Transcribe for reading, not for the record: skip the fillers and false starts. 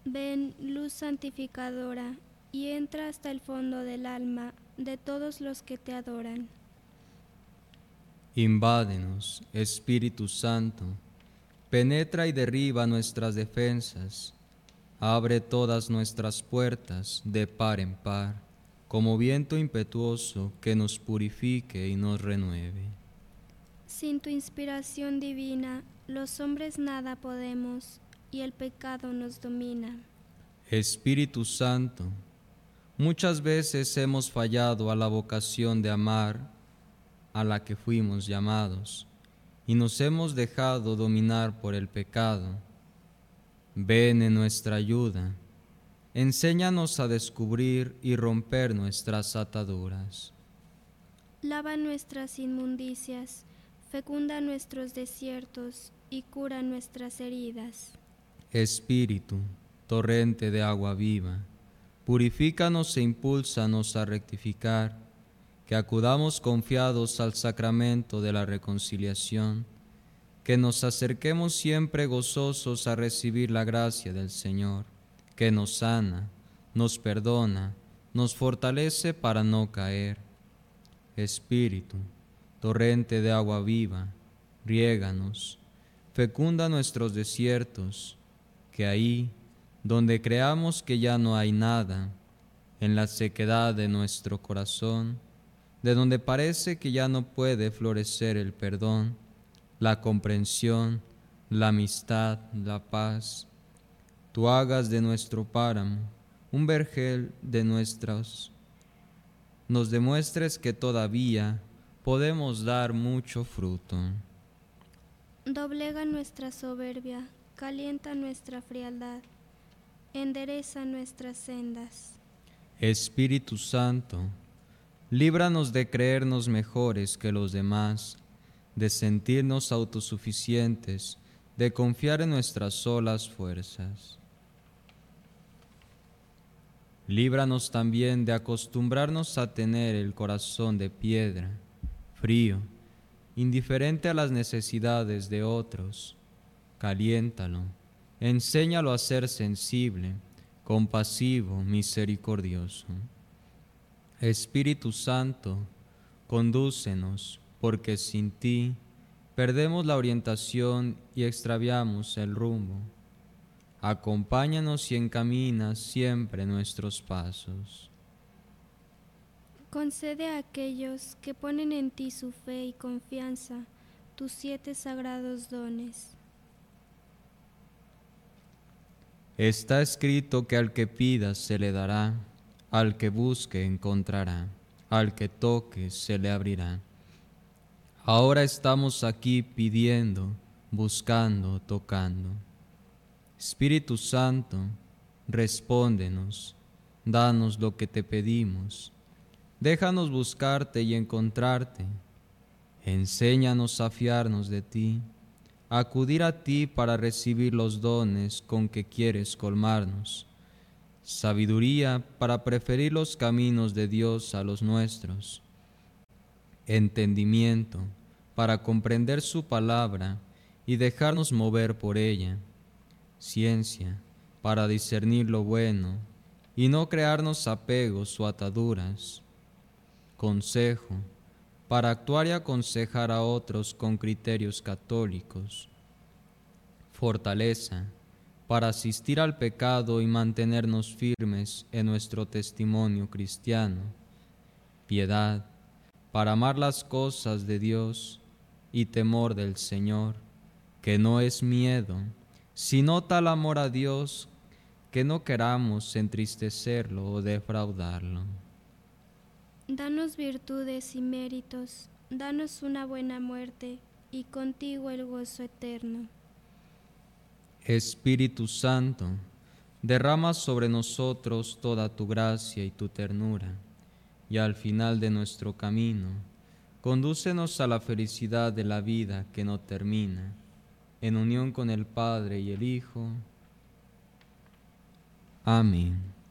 Ven, luz santificadora, y entra hasta el fondo del alma de todos los que te adoran. Invádenos, Espíritu Santo, penetra y derriba nuestras defensas, abre todas nuestras puertas de par en par, como viento impetuoso que nos purifique y nos renueve. Sin tu inspiración divina, los hombres nada podemos, y el pecado nos domina. Espíritu Santo, muchas veces hemos fallado a la vocación de amar a la que fuimos llamados, y nos hemos dejado dominar por el pecado. Ven en nuestra ayuda, enséñanos a descubrir y romper nuestras ataduras. Lava nuestras inmundicias, fecunda nuestros desiertos y cura nuestras heridas. Espíritu, torrente de agua viva, purifícanos e impúlsanos a rectificar, que acudamos confiados al sacramento de la reconciliación, que nos acerquemos siempre gozosos a recibir la gracia del Señor, que nos sana, nos perdona, nos fortalece para no caer. Espíritu, torrente de agua viva, riéganos, fecunda nuestros desiertos, que ahí, donde creamos que ya no hay nada, en la sequedad de nuestro corazón, de donde parece que ya no puede florecer el perdón, la comprensión, la amistad, la paz, tú hagas de nuestro páramo un vergel de nos demuestres que todavía podemos dar mucho fruto. Doblega nuestra soberbia, calienta nuestra frialdad, endereza nuestras sendas. Espíritu Santo, líbranos de creernos mejores que los demás, de sentirnos autosuficientes, de confiar en nuestras solas fuerzas. Líbranos también de acostumbrarnos a tener el corazón de piedra, frío, indiferente a las necesidades de otros. Caliéntalo, enséñalo a ser sensible, compasivo, misericordioso. Espíritu Santo, condúcenos, porque sin ti perdemos la orientación y extraviamos el rumbo. Acompáñanos y encamina siempre nuestros pasos. Concede a aquellos que ponen en ti su fe y confianza tus 7 sagrados dones. Está escrito que al que pida se le dará, al que busque encontrará, al que toque se le abrirá. Ahora estamos aquí pidiendo, buscando, tocando. Espíritu Santo, respóndenos, danos lo que te pedimos. Déjanos buscarte y encontrarte. Enséñanos a fiarnos de ti, a acudir a ti para recibir los dones con que quieres colmarnos. Sabiduría para preferir los caminos de Dios a los nuestros. Entendimiento para comprender su palabra y dejarnos mover por ella. Ciencia para discernir lo bueno y no crearnos apegos o ataduras. Consejo para actuar y aconsejar a otros con criterios católicos. Fortaleza para asistir al pecado y mantenernos firmes en nuestro testimonio cristiano. Piedad para amar las cosas de Dios y temor del Señor, que no es miedo, sino tal amor a Dios que no queramos entristecerlo o defraudarlo. Danos virtudes y méritos, danos una buena muerte y contigo el gozo eterno. Espíritu Santo, derrama sobre nosotros toda tu gracia y tu ternura, y al final de nuestro camino, condúcenos a la felicidad de la vida que no termina, en unión con el Padre y el Hijo. Amén.